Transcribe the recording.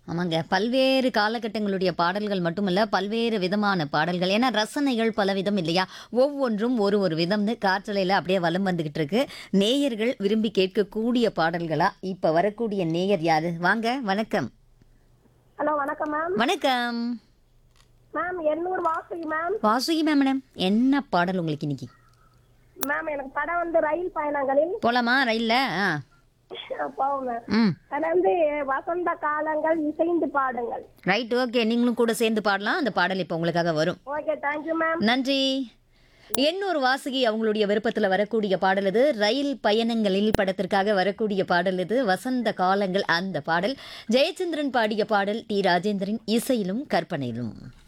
ஆமாங்க. பல்வேறு காலகட்டங்களுடைய பாடல்கள் மட்டுமல்ல, பல்வேறு விதமான பாடல்கள். ஏன்னா ரசனைகள் பலவிதம் இல்லையா? ஒவ்வொன்றும் ஒரு ஒரு விதம்னு காற்றலையில அப்படியே வலம் வந்துகிட்டு இருக்கு. நேயர்கள் விரும்பி கேட்கக்கூடிய பாடல்களா? இப்ப வரக்கூடிய நேயர் யாரு? வாங்க, வணக்கம். ஹலோ வணக்கம் மேம். வணக்கம். Ma'am Ennore Vasuki ma'am. Vasuki madam. என்ன பாடல் உங்களுக்கு இன்னைக்கு? மேம் எனக்கு படம் வந்து ரயில் பயணங்களில் போலாமா ரயில்ல? ஆ. போவோம் மேம். ம். அது வந்து வசந்த காலங்கள் இசைந்து பாடுங்கள். Right, okay. நீங்களும் கூட சேர்ந்து பாடலாம். அந்த பாடல் இப்ப உங்களுக்காக வரும். Okay thank you ma'am. நன்றி. எண்ணூர் வாசுகி அவங்களுடைய விருப்பத்துல வரக்கூடிய பாடல் இது. ரயில் பயணங்களில் படத்திற்காக வரக்கூடிய பாடல் இது. வசந்த காலங்கள் அந்த பாடல். ஜெயச்சந்திரன் பாடிய பாடல். டி ராஜேந்திரன் இசையிலும் கற்பனையிலும்.